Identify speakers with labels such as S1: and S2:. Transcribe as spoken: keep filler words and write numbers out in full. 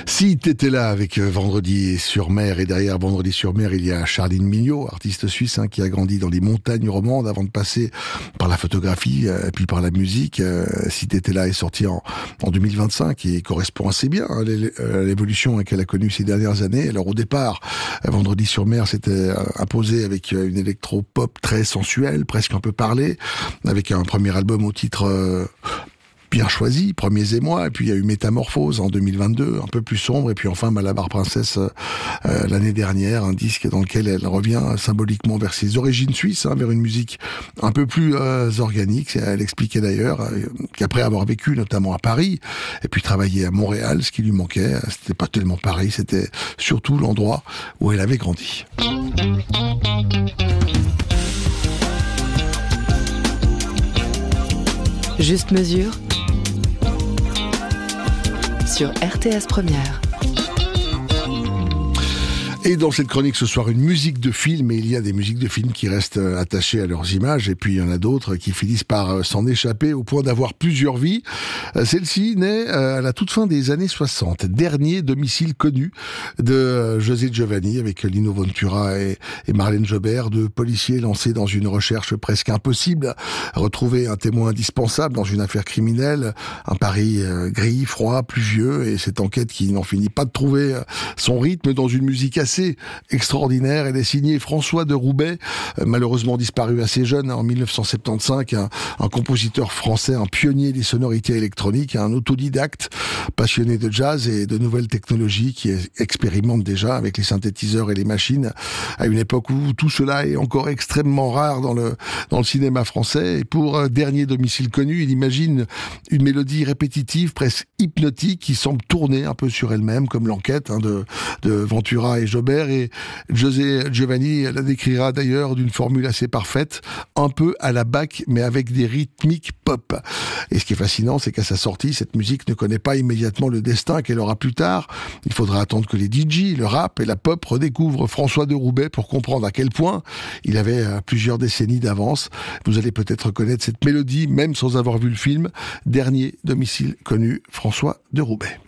S1: Si t'étais là avec Vendredi sur mer, et derrière Vendredi sur mer, il y a Charline Mignot, artiste suisse hein, qui a grandi dans les montagnes romandes avant de passer par la photographie et puis par la musique. Euh, si t'étais là est sorti en, en deux mille vingt-cinq et correspond assez bien à l'évolution qu'elle a connue ces dernières années. Alors au départ, Vendredi sur mer s'était imposé avec une électro-pop très sensuelle, presque un peu parlée, avec un premier album au titre euh, bien choisi, Premiers émois, et puis il y a eu Métamorphose en deux mille vingt-deux, un peu plus sombre, et puis enfin Malabar Princess euh, l'année dernière, un disque dans lequel elle revient symboliquement vers ses origines suisses, hein, vers une musique un peu plus euh, organique. Elle expliquait d'ailleurs euh, qu'après avoir vécu notamment à Paris, et puis travaillé à Montréal, ce qui lui manquait, c'était pas tellement Paris, c'était surtout l'endroit où elle avait grandi.
S2: Juste mesure sur R T S Première.
S1: Et dans cette chronique ce soir, une musique de film, et il y a des musiques de films qui restent attachées à leurs images, et puis il y en a d'autres qui finissent par s'en échapper au point d'avoir plusieurs vies. Celle-ci naît à la toute fin des années soixante, Dernier domicile connu de José Giovanni, avec Lino Ventura et, et Marlène Jobert, deux policiers lancés dans une recherche presque impossible, retrouver un témoin indispensable dans une affaire criminelle, un Paris gris, froid, pluvieux, et cette enquête qui n'en finit pas de trouver son rythme dans une musique assez extraordinaire. Elle est signée François de Roubaix, malheureusement disparu assez jeune en mille neuf cent soixante-quinze, un, un compositeur français, un pionnier des sonorités électroniques, un autodidacte, passionné de jazz et de nouvelles technologies qui expérimente déjà avec les synthétiseurs et les machines à une époque où tout cela est encore extrêmement rare dans le, dans le cinéma français. Et pour Dernier domicile connu, il imagine une mélodie répétitive, presque hypnotique, qui semble tourner un peu sur elle-même, comme l'enquête hein, de, de Ventura et Jobert. Et José Giovanni la décrira d'ailleurs d'une formule assez parfaite, un peu à la Bach, mais avec des rythmiques pop. Et ce qui est fascinant, c'est qu'à sa sortie, cette musique ne connaît pas immédiatement le destin qu'elle aura plus tard. Il faudra attendre que les D J, le rap et la pop redécouvrent François de Roubaix pour comprendre à quel point il avait plusieurs décennies d'avance. Vous allez peut-être connaître cette mélodie, même sans avoir vu le film. Dernier domicile connu, François de Roubaix.